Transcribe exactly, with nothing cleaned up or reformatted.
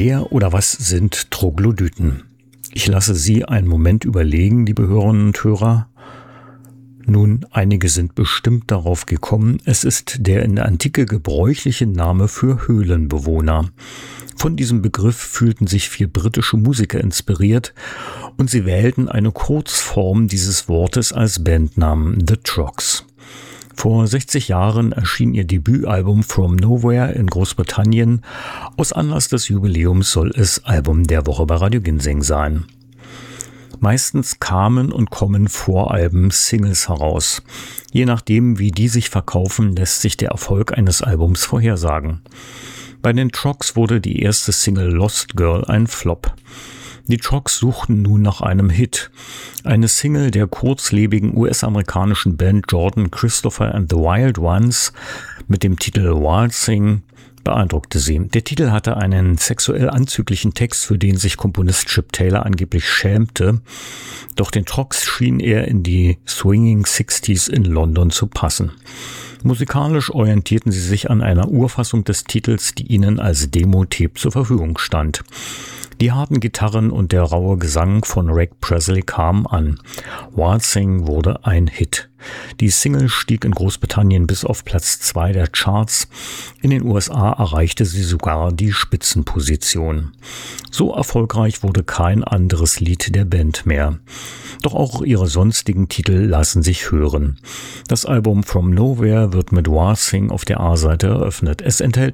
Wer oder was sind Troglodyten? Ich lasse Sie einen Moment überlegen, liebe Hörerinnen und Hörer. Nun, einige sind bestimmt darauf gekommen, es ist der in der Antike gebräuchliche Name für Höhlenbewohner. Von diesem Begriff fühlten sich vier britische Musiker inspiriert und sie wählten eine Kurzform dieses Wortes als Bandnamen, The Trogs. Vor sechzig Jahren erschien ihr Debütalbum From Nowhere in Großbritannien. Aus Anlass des Jubiläums soll es Album der Woche bei Radio Ginseng sein. Meistens kamen und kommen vor Alben Singles heraus. Je nachdem, wie die sich verkaufen, lässt sich der Erfolg eines Albums vorhersagen. Bei den Trogs wurde die erste Single Lost Girl ein Flop. Die Trogs suchten nun nach einem Hit. Eine Single der kurzlebigen U S-amerikanischen Band Jordan Christopher and the Wild Ones mit dem Titel Waltzing beeindruckte sie. Der Titel hatte einen sexuell anzüglichen Text, für den sich Komponist Chip Taylor angeblich schämte. Doch den Trogs schien er in die Swinging Sixties in London zu passen. Musikalisch orientierten sie sich an einer Urfassung des Titels, die ihnen als Demo-Tape zur Verfügung stand. Die harten Gitarren und der raue Gesang von Rick Presley kamen an. Waltzing wurde ein Hit. Die Single stieg in Großbritannien bis auf Platz zwei der Charts. In den U S A erreichte sie sogar die Spitzenposition. So erfolgreich wurde kein anderes Lied der Band mehr. Doch auch ihre sonstigen Titel lassen sich hören. Das Album From Nowhere wird mit Waltzing auf der A-Seite eröffnet. Es enthält